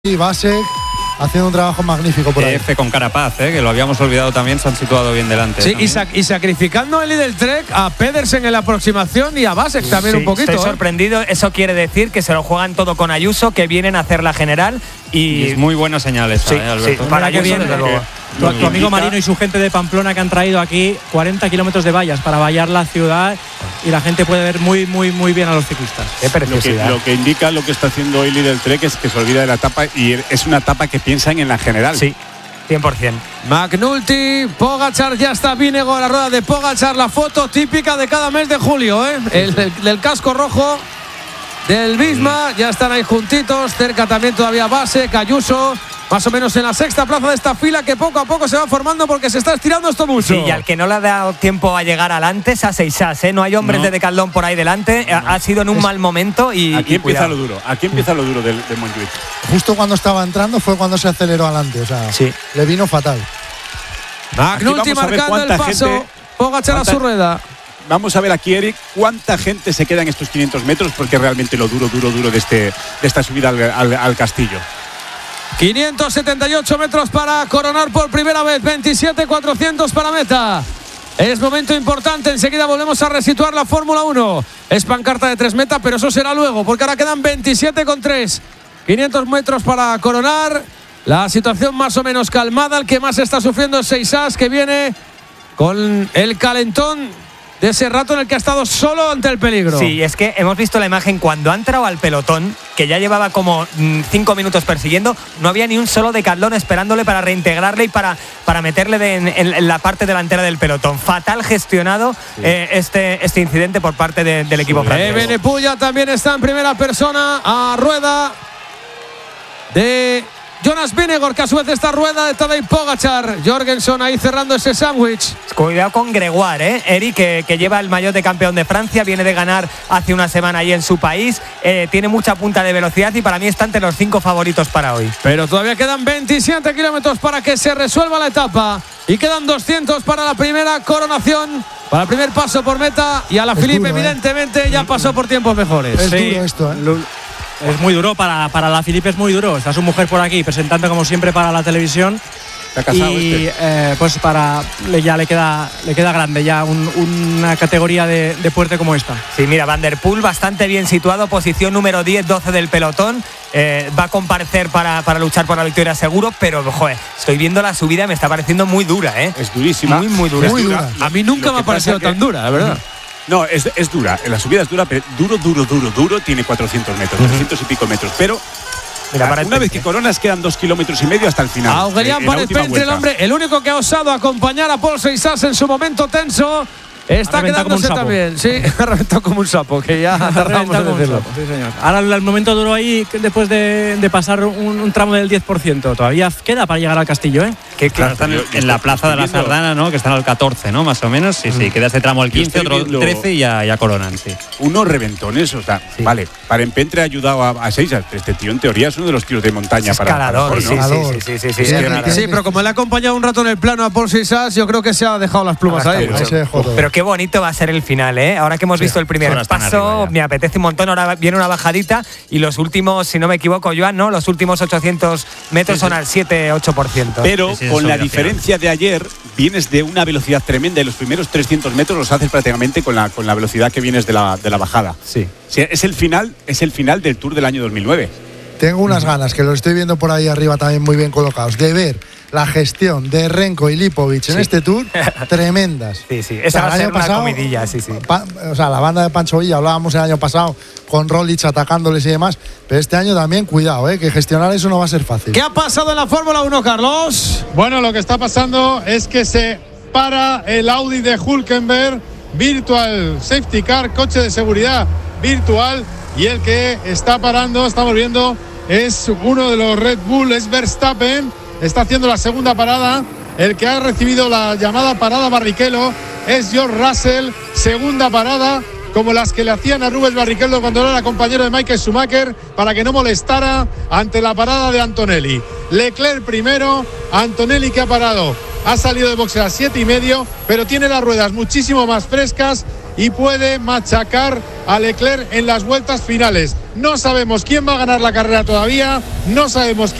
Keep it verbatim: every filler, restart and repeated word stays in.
Y Vasek haciendo un trabajo magnífico por ahí. F con Carapaz, ¿eh? Que lo habíamos olvidado también, se han situado bien delante. Sí, y, sac y sacrificando el líder Trek a Pedersen en la aproximación y a Vasek también sí, un poquito. Estoy ¿eh? sorprendido, eso quiere decir que se lo juegan todo con Ayuso, que vienen a hacer la general y, y es muy buena señal esa, sí, ¿eh, Alberto? Sí, para que Ayuso, viene, desde luego. Tu, tu amigo Marino y su gente de Pamplona que han traído aquí cuarenta kilómetros de vallas para vallar la ciudad y la gente puede ver muy, muy, muy bien a los ciclistas. Qué Lo que, preciosidad. lo que indica lo que está haciendo hoy líder Trek es que se olvida de la etapa y es una etapa que piensan en la general. Sí, cien por cien. McNulty, Pogačar, ya está Vinegar, la rueda de Pogačar, la foto típica de cada mes de julio, ¿eh? El, el del casco rojo del Visma, ya están ahí juntitos, cerca también todavía Vasek, Ayuso, más o menos en la sexta plaza de esta fila que poco a poco se va formando porque se está estirando esto mucho. Sí, y al que no le ha dado tiempo a llegar adelante es a Seixas, ¿eh? No hay hombres No. de Decathlon por ahí delante, no. ha, ha sido en un es, mal momento y aquí y empieza cuidado. lo duro, aquí empieza lo duro del de Montjuic. Justo cuando estaba entrando fue cuando se aceleró adelante, o sea, sí. le vino fatal. McNulty marcando el paso, gente, Pogačar a su rueda. Vamos a ver aquí, Eric, cuánta gente se queda en estos quinientos metros porque realmente lo duro, duro, duro de, este, de esta subida al, al, al castillo. quinientos setenta y ocho metros para coronar por primera vez, veintisiete cuatrocientos para meta. Es momento importante, enseguida volvemos a resituar la Fórmula uno. Es pancarta de tres metas, pero eso será luego, porque ahora quedan veintisiete con tres. quinientos metros para coronar. La situación más o menos calmada, el que más está sufriendo es Seixas, que viene con el calentón de ese rato en el que ha estado solo ante el peligro. Sí, es que hemos visto la imagen cuando ha entrado al pelotón, que ya llevaba como mmm, cinco minutos persiguiendo, no había ni un solo Decathlon esperándole para reintegrarle y para, para meterle de, en, en la parte delantera del pelotón. Fatal gestionado sí. eh, este, este incidente por parte de, del equipo sí. francés. Evenepoel también está en primera persona a rueda de Jonas Vingegaard, que a su vez está rueda de Tadej Pogačar. Jorgensen ahí cerrando ese sándwich. Cuidado con Gregoire, ¿eh? Eric, que, que lleva el maillot de campeón de Francia, viene de ganar hace una semana ahí en su país, eh, tiene mucha punta de velocidad y para mí está entre los cinco favoritos para hoy. Pero todavía quedan veintisiete kilómetros para que se resuelva la etapa y quedan doscientos para la primera coronación, para el primer paso por meta, y a la Philippe evidentemente eh. ya pasó por tiempos mejores. Es sí. duro esto, ¿eh? Es muy duro, para, para la Philippe es muy duro. Está su mujer por aquí presentando como siempre para la televisión. ¿Está casado y este? eh, pues para ya le queda le queda grande ya un, una categoría de, de puerte como esta. Sí, mira, Van der Poel bastante bien situado, posición número diez doce del pelotón. Eh, va a comparecer para, para luchar por la victoria seguro, pero joder, estoy viendo la subida, me está pareciendo muy dura, ¿eh? Es durísima. Muy, muy dura. Muy dura. A mí nunca me ha parecido tan dura, la verdad. No, es, es dura, la subida es dura, pero duro, duro, duro, duro, tiene cuatrocientos metros, uh-huh. trescientos y pico metros, pero Mira, para una vez que coronas quedan dos kilómetros y medio hasta el final. Aurelian Van Spenter, el hombre, el único que ha osado acompañar a Paul Seixas en su momento tenso, está quedándose también. Sí, ha reventado como un sapo, que ya tardamos en decirlo. Sapo, sí, señor. Ahora el momento duro ahí, después de, de pasar un, un tramo del diez por ciento. Todavía queda para llegar al castillo, ¿eh? Que claro, están en, en la plaza de la Sardana, ¿no? Que están al catorce, ¿no? Más o menos. Sí, sí, queda ese tramo el quince, otro trece y ya, ya coronan, sí. Unos reventones, o sea, sí. Vale, para Empentre ha ayudado a, a Seixas. Este tío en teoría es uno de los tiros de montaña. Es para escalador, para, sí, ¿no? sí, sí, sí, sí, sí, sí, sí, sí, pero como le ha acompañado un rato en el plano a Paul Seixas, yo creo que se ha dejado las plumas ahí. Pero qué bonito va a ser el final, ¿eh? Ahora que hemos sí, visto el primer paso, me apetece un montón. Ahora viene una bajadita y los últimos, si no me equivoco, Joan, ¿no? Los últimos ochocientos metros sí, sí. son al siete ocho por ciento. Pero sí, sí, con la diferencia de ayer, vienes de una velocidad tremenda y los primeros trescientos metros los haces prácticamente con la, con la velocidad que vienes de la, de la bajada. Sí. sí. Es el final, es el final del Tour del año dos mil nueve. Tengo unas ganas, que lo estoy viendo por ahí arriba también muy bien colocados, de ver la gestión de Renko y Lipovic sí. en este Tour, tremendas. Sí, sí, esa o sea, va a ser una pasado, comidilla, sí, sí. Pa, o sea, la banda de Pancho Villa, hablábamos el año pasado con Roglic atacándoles y demás, pero este año también, cuidado, eh, que gestionar eso no va a ser fácil. ¿Qué ha pasado en la Fórmula uno, Carlos? Bueno, lo que está pasando es que se para el Audi de Hülkenberg, Virtual Safety Car, coche de seguridad virtual, y el que está parando, estamos viendo, es uno de los Red Bull, es Verstappen, está haciendo la segunda parada. El que ha recibido la llamada parada Barrichello es George Russell, segunda parada, como las que le hacían a Rubens Barrichello cuando era compañero de Michael Schumacher, para que no molestara ante la parada de Antonelli. Leclerc primero, Antonelli que ha parado, ha salido de boxe a las siete y medio, pero tiene las ruedas muchísimo más frescas y puede machacar a Leclerc en las vueltas finales. No sabemos quién va a ganar la carrera todavía, no sabemos quién